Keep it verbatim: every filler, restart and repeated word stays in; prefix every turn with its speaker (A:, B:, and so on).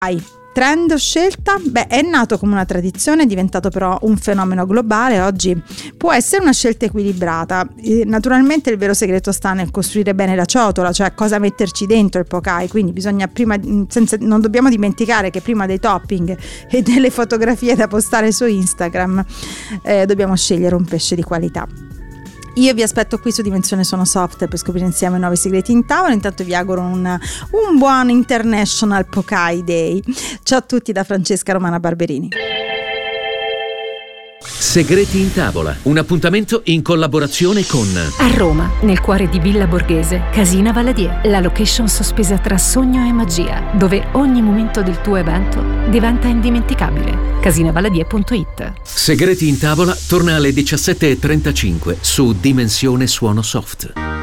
A: Trend o scelta? Beh, è nato come una tradizione, è diventato però un fenomeno globale. Oggi può essere una scelta equilibrata. E naturalmente il vero segreto sta nel costruire bene la ciotola, cioè cosa metterci dentro il pokai. Quindi bisogna prima, senza, non dobbiamo dimenticare che prima dei topping e delle fotografie da postare su Instagram eh, dobbiamo scegliere un pesce di qualità. Io vi aspetto qui su Dimensione Sono Soft per scoprire insieme nuovi segreti in tavola. Intanto vi auguro un, un buon International Pokai Day. Ciao a tutti da Francesca Romana Barberini.
B: Segreti in tavola, un appuntamento in collaborazione con
C: a Roma, nel cuore di Villa Borghese, Casina Valadier, la location sospesa tra sogno e magia, dove ogni momento del tuo evento diventa indimenticabile. casina valadier punto it.
B: Segreti in tavola torna alle diciassette e trentacinque su Dimensione Suono Soft.